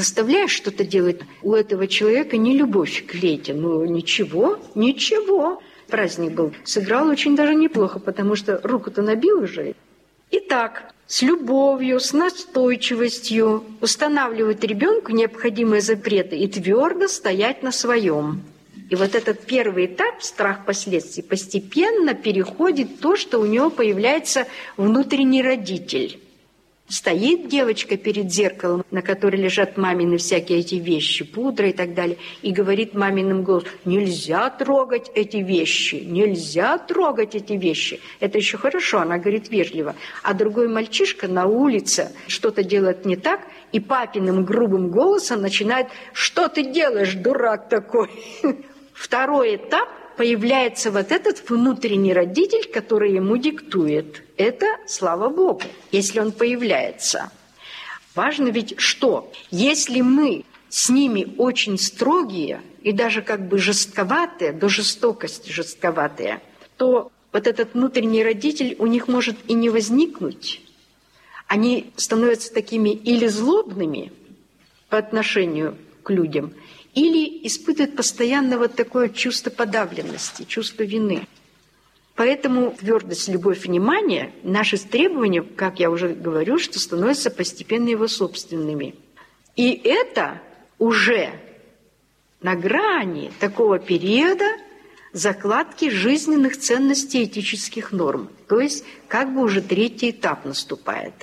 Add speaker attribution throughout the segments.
Speaker 1: заставляешь что-то делать, у этого человека не любовь к лете. Ну, ничего. Праздник был. Сыграл очень даже неплохо, потому что руку-то набил уже. Итак, с любовью, с настойчивостью устанавливать ребенку необходимые запреты и твердо стоять на своем. И вот этот первый этап, страх последствий, постепенно переходит в то, что у него появляется внутренний родитель. Стоит девочка перед зеркалом, на которой лежат мамины всякие эти вещи, пудра и так далее, и говорит маминым голосом: нельзя трогать эти вещи, нельзя трогать эти вещи. Это еще хорошо, она говорит вежливо. А другой мальчишка на улице что-то делает не так, и папиным грубым голосом начинает: что ты делаешь, дурак такой? Второй этап – появляется вот этот внутренний родитель, который ему диктует. Это, слава Богу, если он появляется. Важно ведь что? Если мы с ними очень строгие и даже как бы жестковатые, до жестокости жестковатые, то вот этот внутренний родитель у них может и не возникнуть. Они становятся такими или злобными по отношению к людям, или испытывают постоянно вот такое чувство подавленности, чувство вины. Поэтому твердость, любовь, внимание, наши требования, как я уже говорю, что становятся постепенно его собственными. И это уже на грани такого периода закладки жизненных ценностей, этических норм. То есть как бы уже третий этап наступает.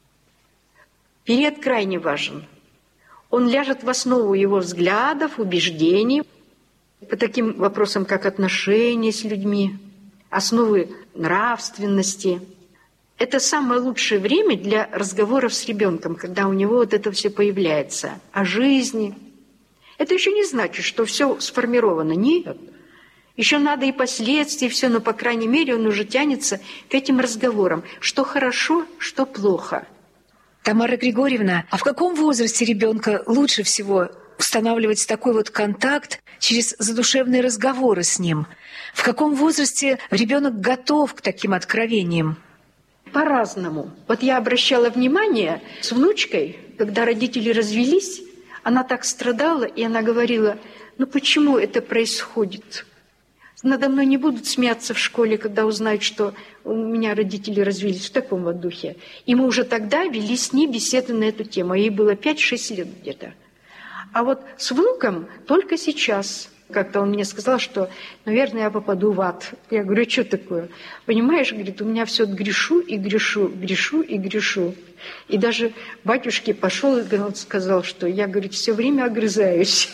Speaker 1: Период крайне важен. Он ляжет в основу его взглядов, убеждений, по таким вопросам, как отношения с людьми, основы нравственности. Это самое лучшее время для разговоров с ребенком, когда у него вот это все появляется, о жизни. Это еще не значит, что все сформировано. Нет. Еще надо и последствия, все, но, по крайней мере, он уже тянется к этим разговорам, что хорошо, что плохо.
Speaker 2: Тамара Григорьевна, а в каком возрасте ребенка лучше всего устанавливать такой вот контакт через задушевные разговоры с ним? В каком возрасте ребенок готов к таким откровениям?
Speaker 1: По-разному. Вот я обращала внимание с внучкой, когда родители развелись, она так страдала, и она говорила: ну почему это происходит? Надо мной не будут смеяться в школе, когда узнают, что у меня родители развелись, в таком вот духе. И мы уже тогда вели с ней беседы на эту тему. Ей было 5-6 лет где-то. А вот с внуком только сейчас. Как-то он мне сказал, что, наверное, я попаду в ад. Я говорю: что такое? Понимаешь, говорит, у меня все грешу и грешу, грешу и грешу. И даже батюшке пошел и сказал, что я, говорит, все время огрызаюсь.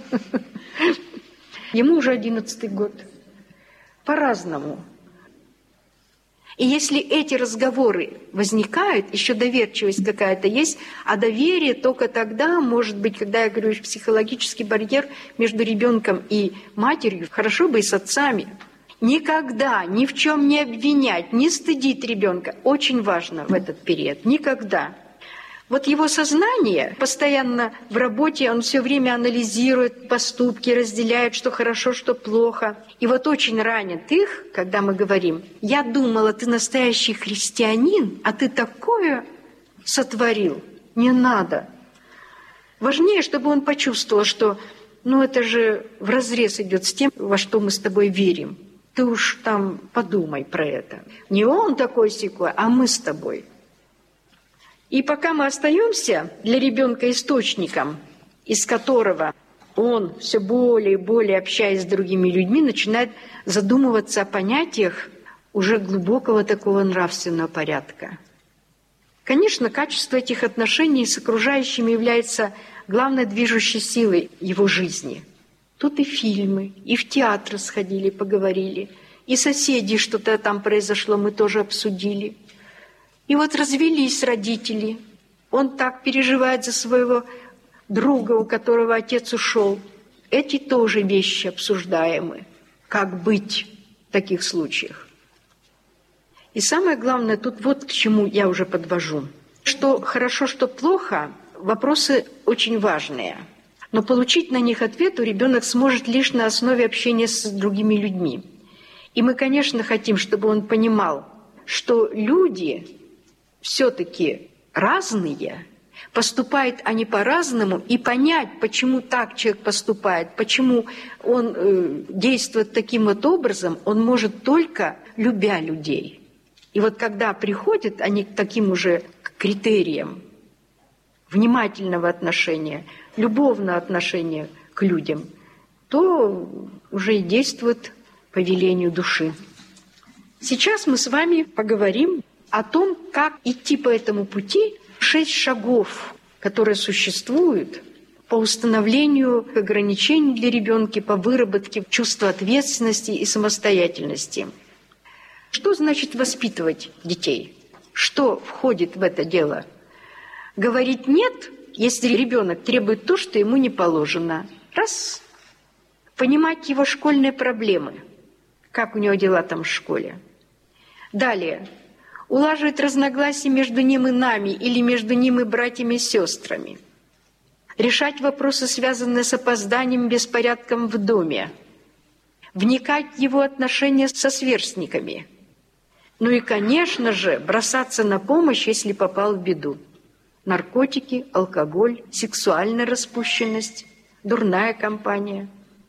Speaker 1: Ему уже 11-й год. По-разному. И если эти разговоры возникают, еще доверчивость какая-то есть, а доверие только тогда, может быть, когда я говорю, психологический барьер между ребенком и матерью, хорошо бы и с отцами. Никогда ни в чем не обвинять, не стыдить ребенка. Очень важно в этот период. Никогда. Вот его сознание постоянно в работе, он все время анализирует поступки, разделяет, что хорошо, что плохо. И вот очень ранит их, когда мы говорим: я думала, ты настоящий христианин, а ты такое сотворил. Не надо. Важнее, чтобы он почувствовал, что это же вразрез идет с тем, во что мы с тобой верим. Ты уж там подумай про это. Не он такой-сякой, а мы с тобой. И пока мы остаемся для ребенка источником, из которого он все более и более, общаясь с другими людьми, начинает задумываться о понятиях уже глубокого такого нравственного порядка. Конечно, качество этих отношений с окружающими является главной движущей силой его жизни. Тут и фильмы, и в театр сходили, поговорили, и соседи, что-то там произошло, мы тоже обсудили. И вот развелись родители. Он так переживает за своего друга, у которого отец ушел. Эти тоже вещи обсуждаемы. Как быть в таких случаях? И самое главное, тут вот к чему я уже подвожу. Что хорошо, что плохо, вопросы очень важные. Но получить на них ответ ребенок сможет лишь на основе общения с другими людьми. И мы, конечно, хотим, чтобы он понимал, что люди все-таки разные, Поступают они по-разному, и понять, почему так человек поступает, почему он действует таким вот образом, он может только любя людей. И вот когда приходят они к таким уже критериям внимательного отношения, любовного отношения к людям, то уже и действует по велению души. Сейчас мы с вами поговорим о том, как идти по этому пути, 6 шагов, которые существуют по установлению ограничений для ребенка, по выработке чувства ответственности и самостоятельности. Что значит воспитывать детей? Что входит в это дело? Говорить «нет», если ребенок требует то, что ему не положено. Раз. Понимать его школьные проблемы. Как у него дела там в школе. Далее. Улаживать разногласия между ним и нами или между ним и братьями и сестрами. Решать вопросы, связанные с опозданием, беспорядком в доме. Вникать в его отношения со сверстниками. Ну и, конечно же, бросаться на помощь, если попал в беду. Наркотики, алкоголь, сексуальная распущенность, дурная компания.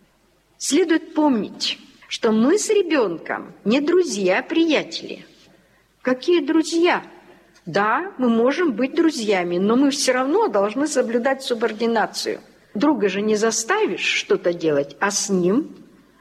Speaker 1: Следует помнить, что мы с ребенком не друзья, а приятели. Какие друзья? Да, мы можем быть друзьями, но мы все равно должны соблюдать субординацию. Друга же не заставишь что-то делать, а с ним.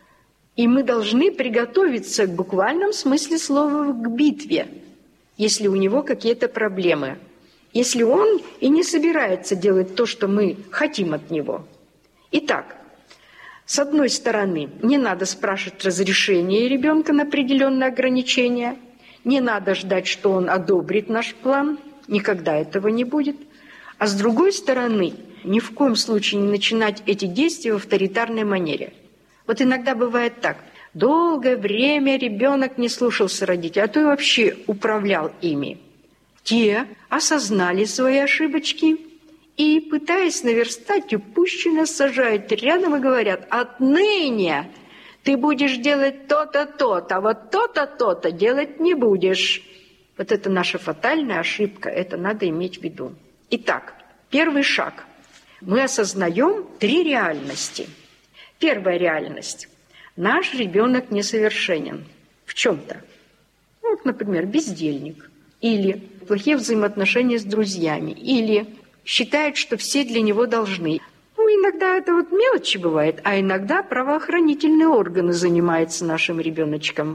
Speaker 1: И мы должны приготовиться в буквальном смысле слова к битве, если у него какие-то проблемы. Если он и не собирается делать то, что мы хотим от него. Итак, с одной стороны, не надо спрашивать разрешения ребенка на определенные ограничения. Не надо ждать, что он одобрит наш план. Никогда этого не будет. А с другой стороны, ни в коем случае не начинать эти действия в авторитарной манере. Вот иногда бывает так. Долгое время ребенок не слушался родителей, а то и вообще управлял ими. Те осознали свои ошибочки и, пытаясь наверстать упущенное, сажают рядом и говорят: «Отныне ты будешь делать то-то, то-то, а вот то-то, то-то делать не будешь». Вот это наша фатальная ошибка, это надо иметь в виду. Итак, первый шаг. Мы осознаем 3 реальности. Первая реальность. Наш ребенок несовершенен в чем-то. Вот, например, бездельник. Или плохие взаимоотношения с друзьями. Или считает, что все для него должны. Ну, иногда это вот мелочи бывает, а иногда правоохранительные органы занимаются нашим ребеночком.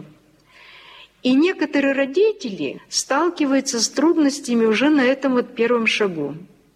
Speaker 1: И некоторые родители сталкиваются с трудностями уже на этом вот первом шагу.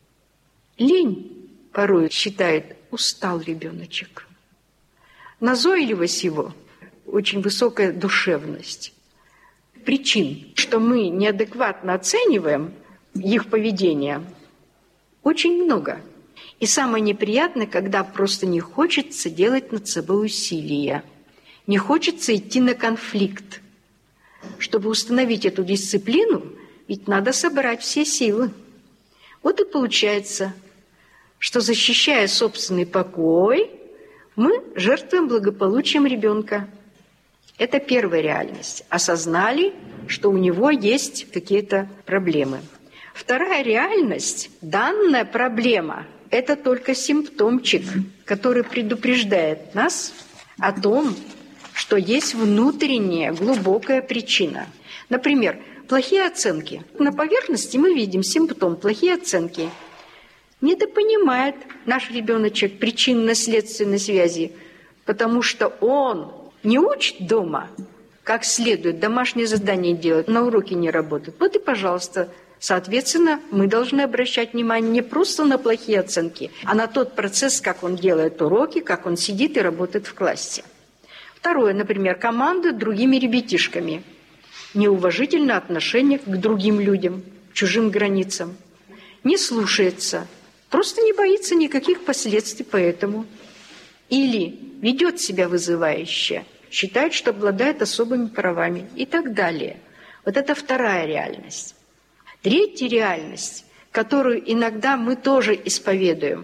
Speaker 1: Лень порой считает, устал ребеночек. Назойливость его, очень высокая душевность. Причин, что мы неадекватно оцениваем их поведение, очень много. И самое неприятное, когда просто не хочется делать над собой усилия, не хочется идти на конфликт. Чтобы установить эту дисциплину, ведь надо собрать все силы. Вот и получается, что, защищая собственный покой, мы жертвуем благополучием ребенка. Это первая реальность. Осознали, что у него есть какие-то проблемы. Вторая реальность, данная проблема, это только симптомчик, который предупреждает нас о том, что есть внутренняя глубокая причина. Например, плохие оценки. На поверхности мы видим симптом плохие оценки. Недопонимает наш ребеночек причинно-следственной связи, потому что он не учит дома, как следует, домашнее задание делать, на уроки не работает. Вот и, пожалуйста, соответственно, мы должны обращать внимание не просто на плохие оценки, а на тот процесс, как он делает уроки, как он сидит и работает в классе. Второе, например, команда другими ребятишками. Неуважительное отношение к другим людям, к чужим границам. Не слушается, просто не боится никаких последствий поэтому. Или ведет себя вызывающе, считает, что обладает особыми правами и так далее. Вот это вторая реальность. Третья реальность, которую иногда мы тоже исповедуем.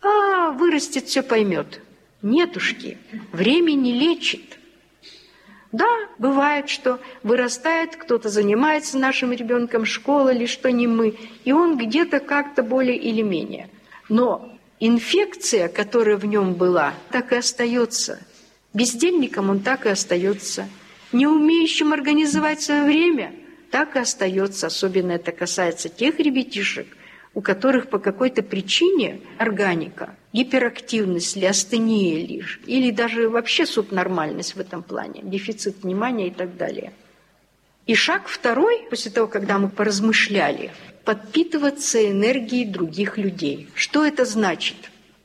Speaker 1: Вырастет, все поймет. Нетушки, время не лечит. Да, бывает, что вырастает, кто-то занимается нашим ребенком, школа или что не мы, и он где-то как-то более или менее. Но инфекция, которая в нем была, так и остается. Бездельником он так и остается. Не умеющим организовать свое время так и остается. Особенно это касается тех ребятишек, у которых по какой-то причине органика, гиперактивность ли, астения ли, или даже вообще субнормальность в этом плане, дефицит внимания и так далее. И шаг второй, после того, когда мы поразмышляли, подпитываться энергией других людей. Что это значит?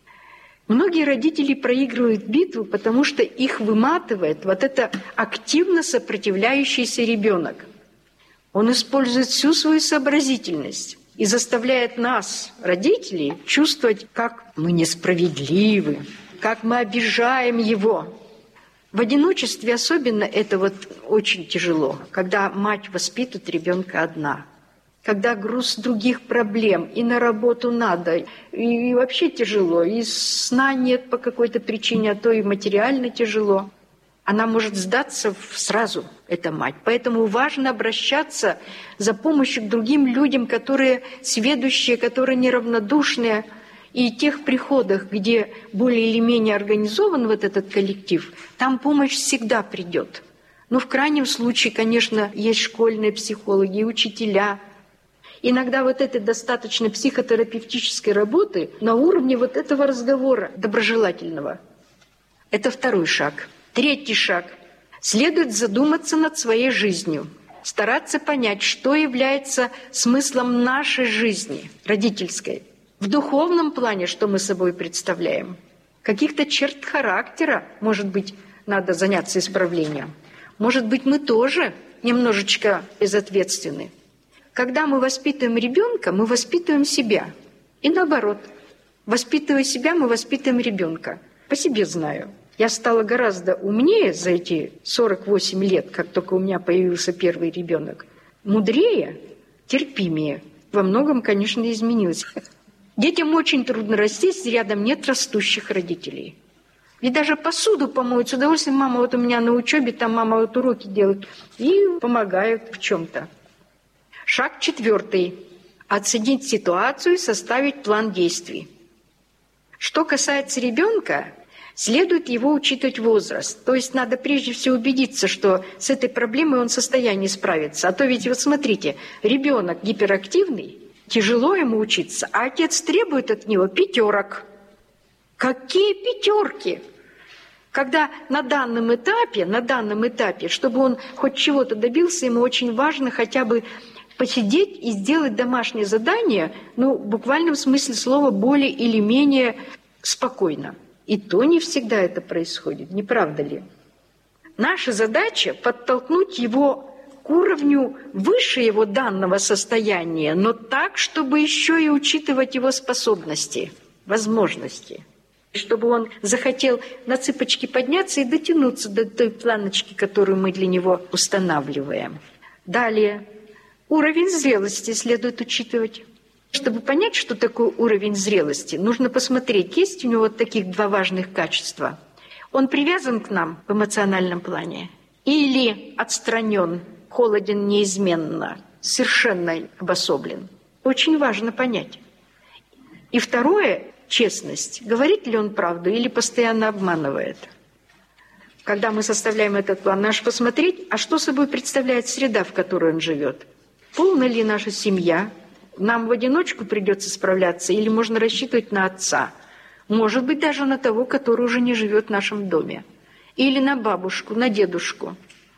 Speaker 1: Многие родители проигрывают битву, потому что их выматывает вот это активно сопротивляющийся ребенок. Он использует всю свою сообразительность и заставляет нас, родителей, чувствовать, как мы несправедливы, как мы обижаем его. В одиночестве особенно это вот очень тяжело, когда мать воспитывает ребенка одна, когда груз других проблем, и на работу надо, и вообще тяжело, и сна нет по какой-то причине, а то и материально тяжело. Она может сдаться сразу, эта мать. Поэтому важно обращаться за помощью к другим людям, которые сведущие, которые неравнодушные. И в тех приходах, где более или менее организован вот этот коллектив, там помощь всегда придет. Но в крайнем случае, конечно, есть школьные психологи и учителя. Иногда вот этой достаточно психотерапевтической работы на уровне вот этого разговора доброжелательного. Это второй шаг. Третий шаг. Следует задуматься над своей жизнью, стараться понять, что является смыслом нашей жизни, родительской. В духовном плане, что мы собой представляем. Каких-то черт характера, может быть, надо заняться исправлением. Может быть, мы тоже немножечко безответственны. Когда мы воспитываем ребенка, мы воспитываем себя. И наоборот, воспитывая себя, мы воспитываем ребенка. По себе знаю. Я стала гораздо умнее за эти 48 лет, как только у меня появился первый ребенок. Мудрее, терпимее. Во многом, конечно, изменилось. Детям очень трудно расти, если рядом нет растущих родителей. И даже посуду помоют с удовольствием. Мама вот у меня на учебе, там мама вот уроки делает. И помогают в чем-то. Шаг четвертый. Оценить ситуацию и составить план действий. Что касается ребенка, следует его учитывать возраст. То есть надо прежде всего убедиться, что с этой проблемой он в состоянии справиться. А то ведь вот смотрите, ребенок гиперактивный, тяжело ему учиться, а отец требует от него 5. Какие 5? Когда на данном этапе, чтобы он хоть чего-то добился, ему очень важно хотя бы посидеть и сделать домашнее задание, в буквальном смысле слова, более или менее спокойно. И то не всегда это происходит, не правда ли? Наша задача – подтолкнуть его к уровню выше его данного состояния, но так, чтобы еще и учитывать его способности, возможности. Чтобы он захотел на цыпочки подняться и дотянуться до той планочки, которую мы для него устанавливаем. Далее. Уровень зрелости следует учитывать. Чтобы понять, что такое уровень зрелости, нужно посмотреть, есть у него вот таких 2 важных качества. Он привязан к нам в эмоциональном плане или отстранен, холоден неизменно, совершенно обособлен. Очень важно понять. И второе – честность. Говорит ли он правду или постоянно обманывает? Когда мы составляем этот план, надо посмотреть, а что собой представляет среда, в которой он живет. Полна ли наша семья? Нам в одиночку придется справляться или можно рассчитывать на отца? Может быть, даже на того, который уже не живет в нашем доме. Или на бабушку, на дедушку.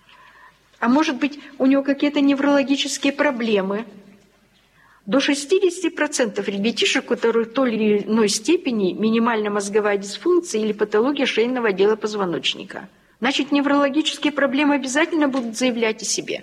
Speaker 1: А может быть, у него какие-то неврологические проблемы. До 60% ребятишек, у которых в той или иной степени минимальная мозговая дисфункция или патология шейного отдела позвоночника. Значит, неврологические проблемы обязательно будут заявлять о себе.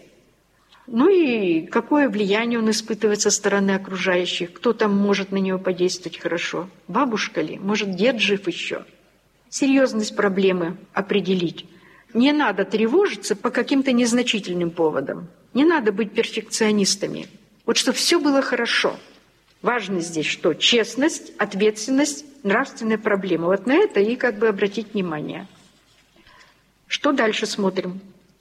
Speaker 1: И какое влияние он испытывает со стороны окружающих? Кто там может на него подействовать хорошо? Бабушка ли? Может, дед жив еще? Серьезность проблемы определить. Не надо тревожиться по каким-то незначительным поводам. Не надо быть перфекционистами. Вот чтобы все было хорошо. Важно здесь что? Честность, ответственность, нравственная проблема. Вот на это и обратить внимание. Что дальше смотрим?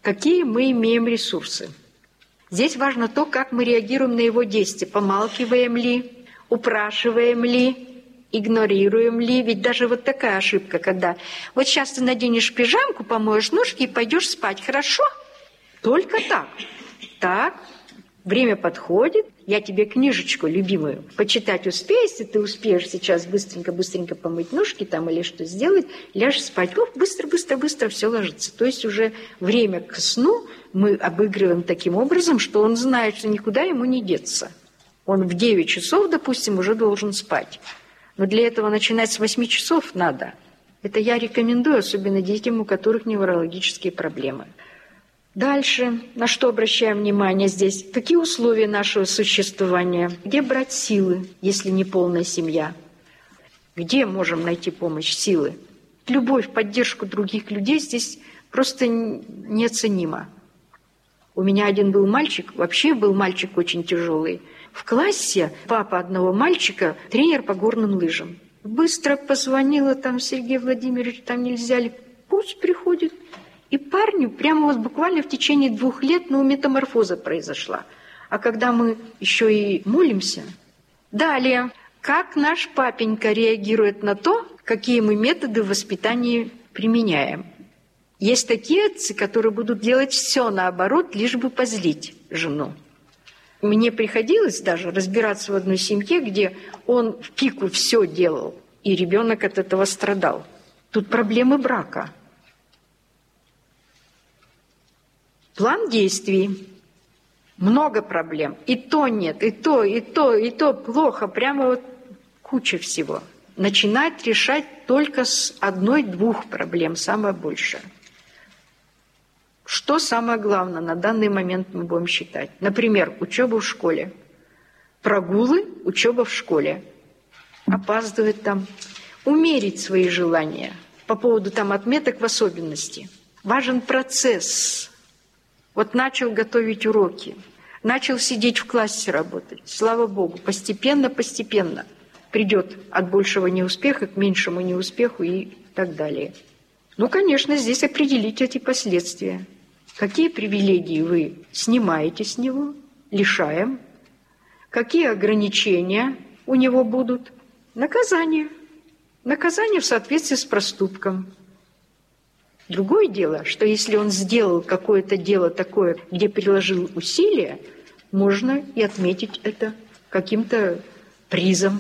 Speaker 1: какие мы имеем ресурсы. Здесь важно то, как мы реагируем на его действия. Помалкиваем ли, упрашиваем ли, игнорируем ли. Ведь даже вот такая ошибка, когда вот сейчас ты наденешь пижамку, помоешь ножки и пойдешь спать. Хорошо? Только так. Так, время подходит. Я тебе книжечку любимую почитать успею, если ты успеешь сейчас быстренько помыть ножки там или что сделать, ляжешь спать. Быстро все ложится. То есть уже время к сну мы обыгрываем таким образом, что он знает, что никуда ему не деться. Он в 9 часов, допустим, уже должен спать. Но для этого начинать с 8 часов надо. Это я рекомендую, особенно детям, у которых неврологические проблемы. Дальше, на что обращаем внимание здесь? Какие условия нашего существования? Где брать силы, если не полная семья? Где можем найти помощь, силы? Любовь, поддержку других людей здесь просто неоценима. У меня один был мальчик, вообще был мальчик очень тяжелый. В классе папа одного мальчика, тренер по горным лыжам. Быстро позвонила там Сергей Владимирович, там нельзя ли? Пусть приходит. И парню прямо вот буквально в течение 2 лет, метаморфоза произошла. А когда мы еще и молимся... Далее, как наш папенька реагирует на то, какие мы методы в воспитании применяем. Есть такие отцы, которые будут делать все наоборот, лишь бы позлить жену. Мне приходилось даже разбираться в одной семье, где он в пику все делал, и ребенок от этого страдал. Тут проблемы брака. План действий. Много проблем. И то нет, и то плохо. Прямо вот куча всего. Начинать решать только с 1-2 проблем, самое большее. Что самое главное на данный момент мы будем считать? Например, учеба в школе. Прогулы, учеба в школе. Опаздывать там. Умерить свои желания. По поводу там отметок в особенности. Важен процесс. Вот начал готовить уроки, начал сидеть в классе работать. Слава Богу, постепенно придет от большего неуспеха к меньшему неуспеху и так далее. Конечно, здесь определить эти последствия. Какие привилегии вы снимаете с него, лишаем, какие ограничения у него будут. Наказание в соответствии с проступком. Другое дело, что если он сделал какое-то дело такое, где приложил усилия, можно и отметить это каким-то призом.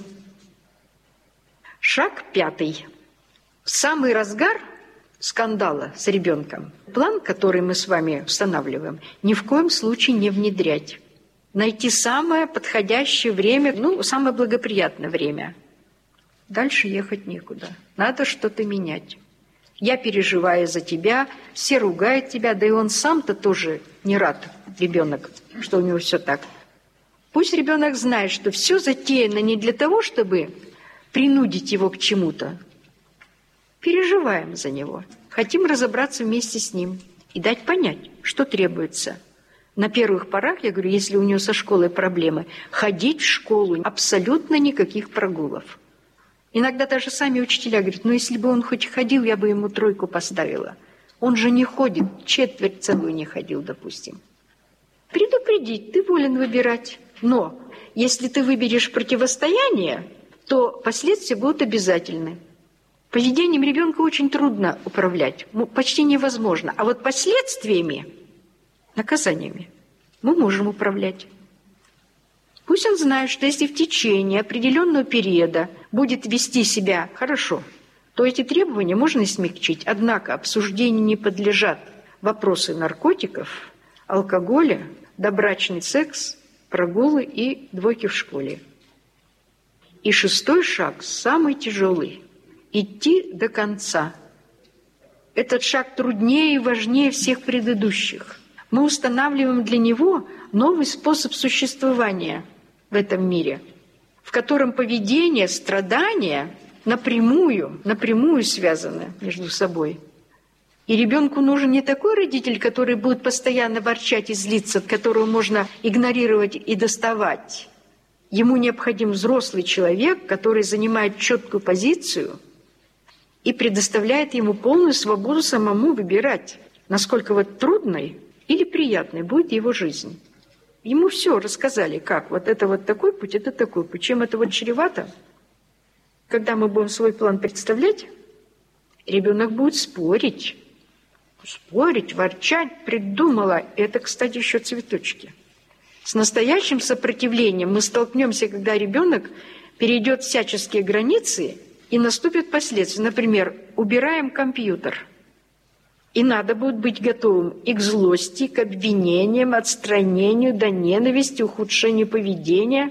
Speaker 1: Шаг 5. В самый разгар скандала с ребенком план, который мы с вами устанавливаем, ни в коем случае не внедрять. Найти самое подходящее время, самое благоприятное время. Дальше ехать некуда. Надо что-то менять. Я переживаю за тебя, все ругают тебя, да и он сам-то тоже не рад, ребенок, что у него все так. Пусть ребенок знает, что все затеяно не для того, чтобы принудить его к чему-то. Переживаем за него, хотим разобраться вместе с ним и дать понять, что требуется. На первых порах, я говорю, если у него со школой проблемы, ходить в школу, абсолютно никаких прогулов. Иногда даже сами учителя говорят, если бы он хоть ходил, я бы ему 3 поставила. Он же не ходит, 1/4 целую не ходил, допустим. Предупредить, ты волен выбирать. Но если ты выберешь противостояние, то последствия будут обязательны. Поведением ребенка очень трудно управлять, почти невозможно. А вот последствиями, наказаниями мы можем управлять. Пусть он знает, что если в течение определенного периода будет вести себя хорошо, то эти требования можно и смягчить. Однако обсуждению не подлежат вопросы наркотиков, алкоголя, добрачный секс, прогулы и 2 в школе. И 6 шаг, самый тяжелый – идти до конца. Этот шаг труднее и важнее всех предыдущих. Мы устанавливаем для него новый способ существования в этом мире, в котором поведение, страдания напрямую связаны между собой. И ребенку нужен не такой родитель, который будет постоянно ворчать и злиться, которого можно игнорировать и доставать. Ему необходим взрослый человек, который занимает четкую позицию и предоставляет ему полную свободу самому выбирать, насколько вот трудной или приятной будет его жизнь. Ему все рассказали, как вот это вот такой путь, это такой путь. Чем это вот чревато? Когда мы будем свой план представлять, ребенок будет спорить, ворчать, придумала. Это, кстати, еще цветочки. С настоящим сопротивлением мы столкнемся, когда ребенок перейдет всяческие границы и наступят последствия. Например, убираем компьютер. И надо будет быть готовым и к злости, к обвинениям, отстранению, до ненависти, ухудшению поведения.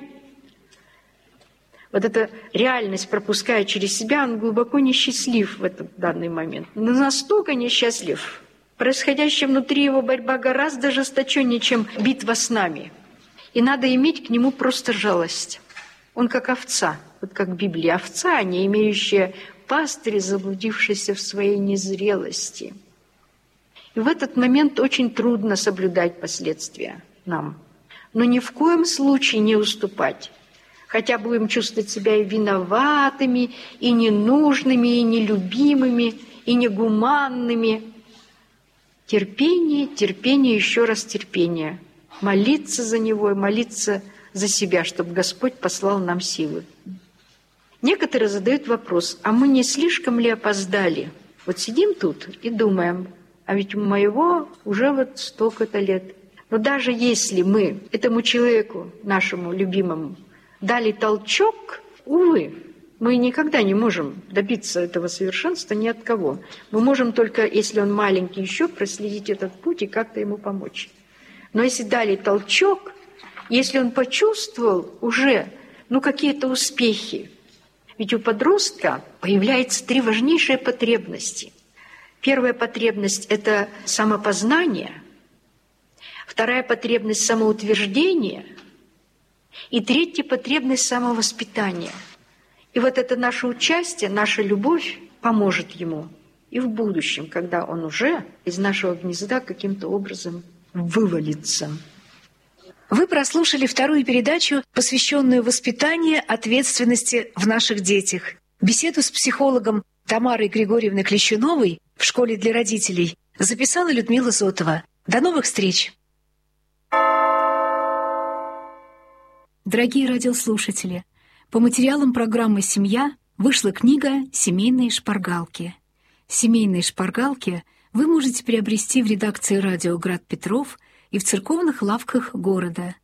Speaker 1: Вот эта реальность, пропуская через себя, он глубоко несчастлив в этот данный момент. Но настолько несчастлив. Происходящая внутри его борьба гораздо ожесточеннее, чем битва с нами. И надо иметь к нему просто жалость. Он как овца, вот как в Библии. Овца, не имеющая пастыря, заблудившаяся в своей незрелости. И в этот момент очень трудно соблюдать последствия нам. Но ни в коем случае не уступать. Хотя будем чувствовать себя и виноватыми, и ненужными, и нелюбимыми, и негуманными. Терпение, терпение, еще раз терпение. Молиться за него и молиться за себя, чтобы Господь послал нам силы. Некоторые задают вопрос, а мы не слишком ли опоздали? Вот сидим тут и думаем, а ведь у моего уже вот столько-то лет. Но даже если мы этому человеку, нашему любимому, дали толчок, увы, мы никогда не можем добиться этого совершенства ни от кого. Мы можем только, если он маленький еще, проследить этот путь и как-то ему помочь. Но если дали толчок, если он почувствовал уже какие-то успехи, ведь у подростка появляются 3 важнейшие потребности. Первая потребность – это самопознание, вторая потребность – самоутверждение, и третья потребность – самовоспитания. И вот это наше участие, наша любовь поможет ему и в будущем, когда он уже из нашего гнезда каким-то образом вывалится.
Speaker 2: Вы прослушали 2-ю передачу, посвященную воспитанию ответственности в наших детях. Беседу с психологом Тамарой Григорьевной Клещуновой в школе для родителей записала Людмила Зотова. До новых встреч!
Speaker 3: Дорогие радиослушатели, по материалам программы «Семья» вышла книга «Семейные шпаргалки». «Семейные шпаргалки» вы можете приобрести в редакции радио «Град Петров» и в церковных лавках города.